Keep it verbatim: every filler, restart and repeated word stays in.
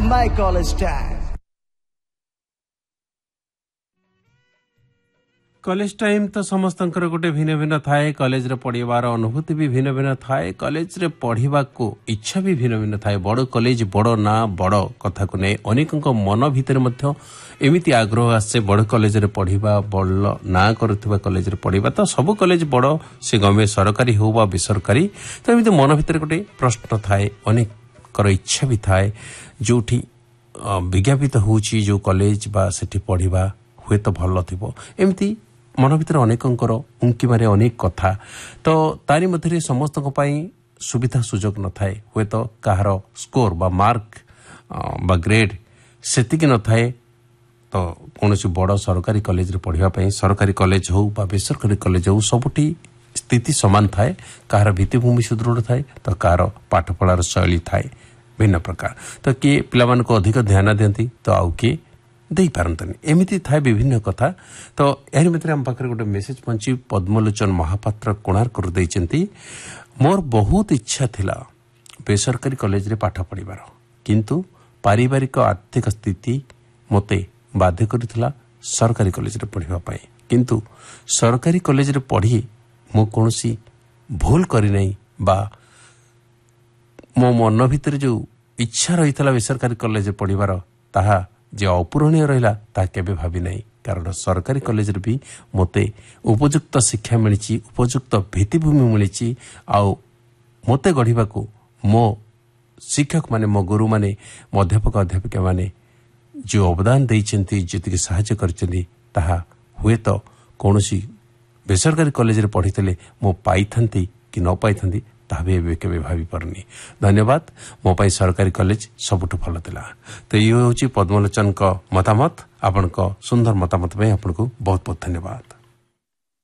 My college time. College time तो समस्त गोटे भिन्न भिन्न थाए कॉलेज रे पढ़िबार अनुभूति भी भिन्न भिन्न थाए कॉलेज रे पढ़िबा को इच्छा भी भिन्न भिन्न थाए बड़ कॉलेज बड़ ना बड़ कथा को नै अनेकक मन भितर मध्य एमिति आग्रह आसे बड़ कॉलेज रे पढ़िबा बड़ ना करथबा कॉलेज रे पढ़िबा तो सब कॉलेज बड़ से गमे सरकारी हो बा बेसरकारी तो एमिति मन भितर गोटे प्रश्न थाए अनेक कर इच्छा भी थाए जोठी विज्ञापित होउची जो कॉलेज बा सेठी पढ़िबा हुए तो भल थिबो एमिति मन भितर अनेकंकर उंकी मारे अनेक कथा तो तारी मध्य समस्त सुविधा सुजोग न थाए हुए तो कहार स्कोर बा मार्क बा ग्रेड सेतिक न थाए तो कौन बड़ सरकारी कॉलेज रे पढ़िबा पई सरकारी कॉलेज हो बा बेसरकारी कॉलेज हो सबुठी स्थिति समान थाए कहार भित्तिभूमि सुदृढ़ थाए तो कहार पाठ पढ़ार शैली थाए भिन्न प्रकार तो किए पिला को अधिक ध्यान दियंती तो आउ किए दे पारंतनी एमिति थाए विभिन्न कथा तो एहर भितर हम पाखरे गोटे मेसेज पहुंची पद्मलोचन महापात्र कोणार्क कर दैचंती मोर बहुत इच्छा थिला बेसरकारी कॉलेज रे पाठ पढ़िबार किंतु पारिवारिक आर्थिक स्थिति मते बाध्य करथिला सरकारी कॉलेज रे पढ़िबा पई किंतु सरकारी कॉलेज रे पढ़ी मो कोनोसी भूल करि नै बा मो मन भितर जो इच्छा रहितला बेसरकारी कॉलेज रे पढ़िबार ताहा जे अपूरणीय रहिला ता केबे भाबी नै कारण सरकारी कॉलेज रे भी मते उपयुक्त शिक्षा मिलिची उपयुक्त भित्तिभूमि मिलिची आ मते गढ़िबा को मो शिक्षक माने मो गुरु माने मो अध्यापक अध्यापिका माने जो अवदान दैचंती जति सहायता करचंती ताहा हुए तो कोनोसी बेसरकारी कॉलेज रे पढ़ितले मो पाइथंती कि न पाइथंती ताबे केबे भाबी परनी धन्यवाद मो पाई सरकारी कॉलेज सबुठु भल थिला तो ये होची पद्मलोचन को मतामत आपन को सुंदर मतामत में आपन को बहुत बहुत धन्यवाद।